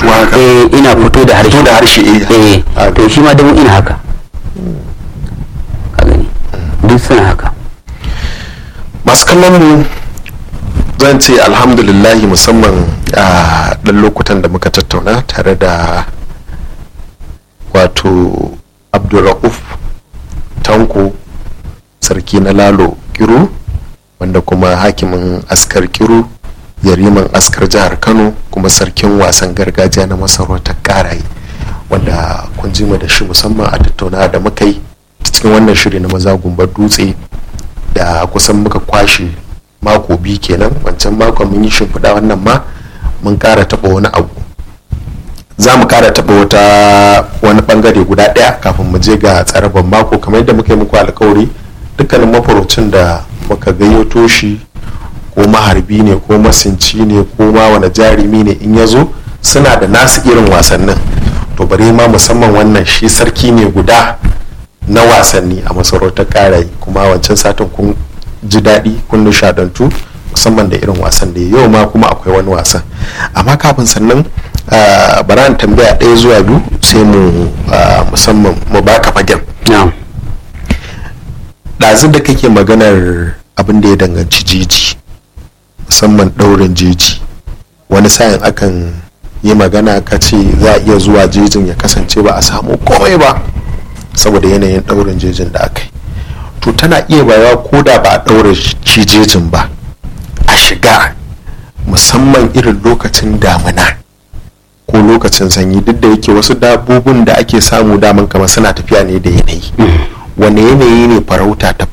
ina fito da harshe to shi ma damo ina haka ka gani duk suna haka. Masu kallon mu zan ce alhamdulillahi, musamman a ɗan lokutan da muka tattauna tare da wato Abdulrauf Tanko, sarki na Lalo Kiru, wanda kuma hakimin askar Kiru, yariman askar jihar Kano, kuma sarkin wasan gargajiya na masarautar Karaye, wanda kun ji mu da shi musamman a tattauna da muka yi cikin wannan shiri na maza gumbar dutse da kusan muka kwashe mako biyu kenan. Wancan makon mun yi shimfiɗa, wannan ma mun ƙara taɓa wani abu, za mu ƙara taɓa wani ɓangare guda ɗaya kafin mu je ga tsaraban mako. Kamar yadda muka yi muku alkawari, dukkanin mafaraucin da muka gayyato shi, ko maharbi ne ko masinci ne ko ma wani jarumi ne, in ya zo suna da nasu irin wasannin. To bare ma musamman wannan shi sarki ne guda na wasanni a masarautar Karaye, kuma wancan satin kun ji daɗi, kun nishadantu musamman da irin wasan da yau ma kuma akwai wani wasan. Amma kafin sannan bara in tambaya ɗaya zuwa biyu sai mu musamman mu baka fagen. Ɗazu da kake maganar abin da ya danganci jeji, musamman ɗaurin jeji, wani sa'in akan yi magana ka ce za a iya zuwa jejin ya kasance ba a samu komai ba saboda yanayin ɗaurin jejin da aka yi. To tana iya bayawa ko da ba a ɗaure shi jejin ba, a shiga musamman irin lokacin damina ko lokacin sanyi, duk da yake wasu dabbobin da ake samu daman kamar suna tafiya ne da yanayi. Wane yanayi ne farauta ta